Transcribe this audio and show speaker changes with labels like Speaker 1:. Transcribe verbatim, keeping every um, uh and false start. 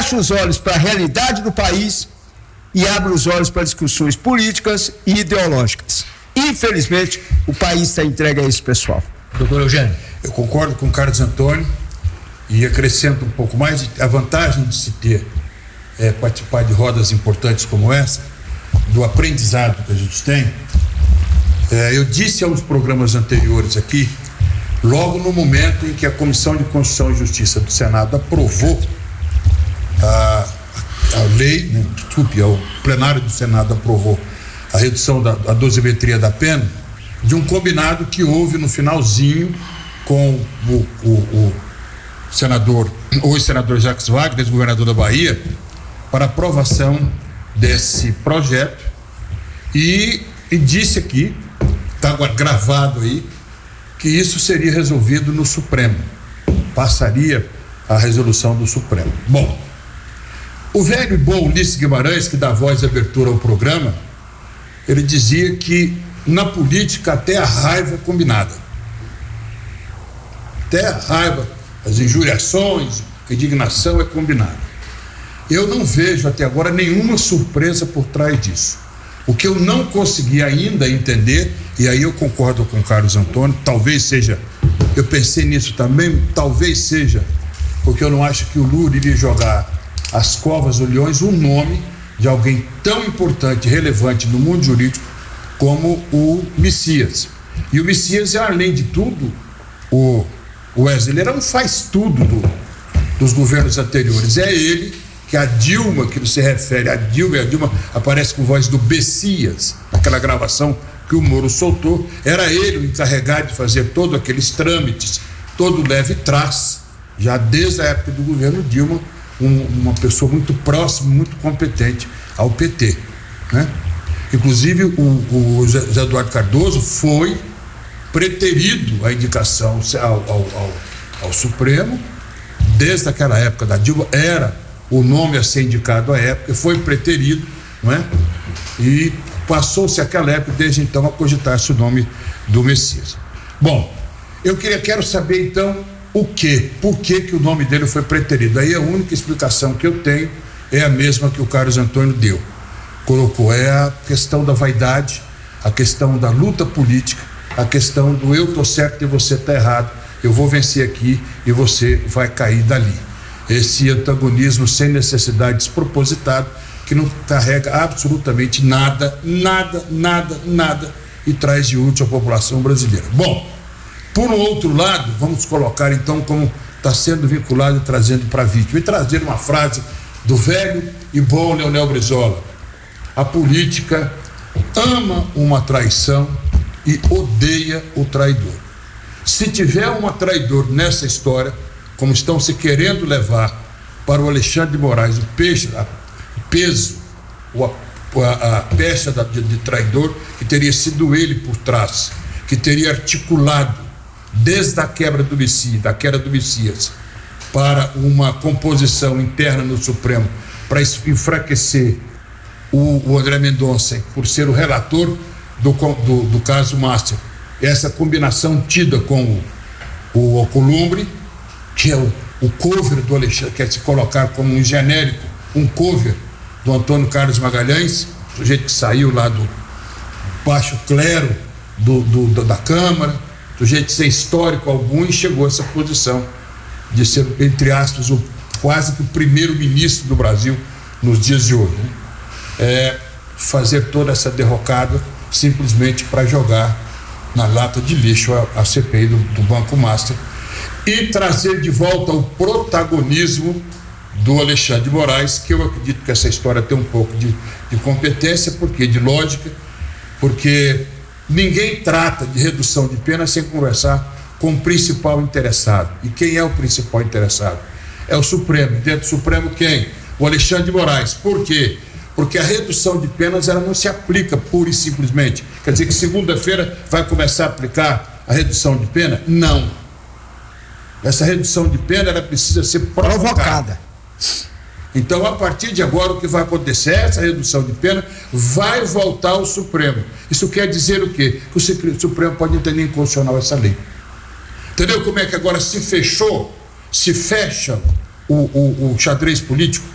Speaker 1: fecha os olhos para a realidade do país e abre os olhos para discussões políticas e ideológicas. Infelizmente, o país está entregue a esse pessoal.
Speaker 2: Doutor Eugênio.
Speaker 3: Eu concordo com o Carlos Antônio e acrescento um pouco mais a vantagem de se ter é, participar de rodas importantes como essa, do aprendizado que a gente tem. É, eu disse a uns programas anteriores aqui, logo no momento em que a Comissão de Constituição e Justiça do Senado aprovou a, a lei, né, desculpe, o plenário do Senado aprovou a redução da a dosimetria da pena, de um combinado que houve no finalzinho com o, o, o senador, o senador Jacques Wagner, ex-governador da Bahia, para aprovação desse projeto e, e disse aqui, está gravado aí, que isso seria resolvido no Supremo, passaria a resolução do Supremo. Bom, o velho e bom Ulisses Guimarães, que dá voz e abertura ao programa, ele dizia que na política até a raiva é combinada. Até a raiva, as injuriações, a indignação é combinada. Eu não vejo até agora nenhuma surpresa por trás disso. O que eu não consegui ainda entender, e aí eu concordo com o Carlos Antônio, talvez seja, eu pensei nisso também, talvez seja, porque eu não acho que o Lula iria jogar às covas do leões o nome de alguém tão importante e relevante no mundo jurídico como o Messias. E o Messias é, além de tudo, o Wesley, ele era um faz-tudo do, dos governos anteriores. É ele que a Dilma, que se refere a Dilma, e a Dilma aparece com voz do Bessias, naquela gravação que o Moro soltou, era ele o encarregado de fazer todos aqueles trâmites, todo o leve trás, já desde a época do governo Dilma, um, uma pessoa muito próxima, muito competente ao P T, né? Inclusive o, o José Eduardo Cardoso foi preterido a indicação ao, ao, ao, ao Supremo, desde aquela época da Dilma, era o nome a ser indicado à época, foi preterido, não é? E passou-se aquela época, desde então, a cogitar-se o nome do Messias. Bom, eu queria, quero saber então o quê? Por que que o nome dele foi preterido? Aí a única explicação que eu tenho é a mesma que o Carlos Antônio deu. Colocou, é a questão da vaidade, a questão da luta política, a questão do eu tô certo e você tá errado, eu vou vencer aqui e você vai cair dali. Esse antagonismo sem necessidade, despropositado, que não carrega absolutamente nada, nada, nada, nada e traz de útil à população brasileira. Bom, por um outro lado, vamos colocar então como está sendo vinculado e trazendo para a vítima, e trazer uma frase do velho e bom Leonel Brizola: a política ama uma traição e odeia o traidor. Se tiver um traidor nessa história, como estão se querendo levar para o Alexandre de Moraes o peixe, a, o peso, a, a, a pecha da, de, de traidor, que teria sido ele por trás, que teria articulado desde a quebra do Messias, da queda do Messias, para uma composição interna no Supremo, para enfraquecer o, o André Mendonça, por ser o relator do, do, do caso Master. Essa combinação tida com o, o Alcolumbre, que é o, o cover do Alexandre, quer se colocar como um genérico, um cover do Antônio Carlos Magalhães, sujeito que saiu lá do baixo clero do, do, da Câmara, sujeito sem histórico algum, e chegou a essa posição de ser, entre aspas, o, quase que o primeiro-ministro do Brasil nos dias de hoje, né? É fazer toda essa derrocada simplesmente para jogar na lata de lixo a, a C P I do, do Banco Master e trazer de volta o protagonismo do Alexandre de Moraes, que eu acredito que essa história tem um pouco de, de competência, porque de lógica, porque ninguém trata de redução de pena sem conversar com o principal interessado. E quem é o principal interessado? É o Supremo. Dentro do Supremo quem? O Alexandre de Moraes. Por quê? Porque a redução de penas ela não se aplica pura e simplesmente. Quer dizer que segunda-feira vai começar a aplicar a redução de pena? Não. Essa redução de pena ela precisa ser provocada. provocada. Então, a partir de agora, o que vai acontecer? Essa redução de pena vai voltar ao Supremo. Isso quer dizer o quê? Que o Supremo pode entender inconstitucional essa lei. Entendeu como é que agora se fechou, se fecha o, o, o xadrez político?